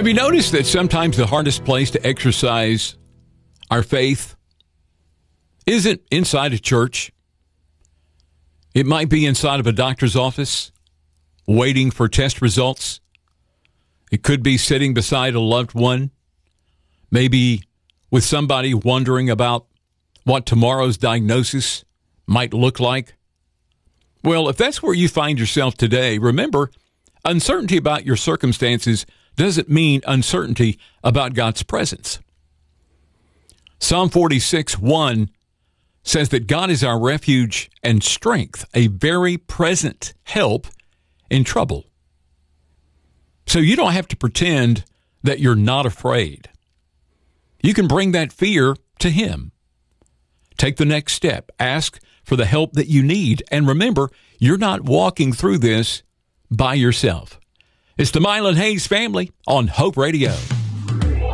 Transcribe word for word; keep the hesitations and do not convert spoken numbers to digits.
Have you noticed that sometimes the hardest place to exercise our faith isn't inside a church? It might be inside of a doctor's office, waiting for test results. It could be sitting beside a loved one, maybe with somebody wondering about what tomorrow's diagnosis might look like. Well, if that's where you find yourself today, remember, uncertainty about your circumstances doesn't mean uncertainty about God's presence. Psalm forty-six, one says that God is our refuge and strength, a very present help in trouble. So you don't have to pretend that you're not afraid. You can bring that fear to Him. Take the next step. Ask for the help that you need. And remember, you're not walking through this by yourself. It's the Mylon Hayes family on Hope Radio.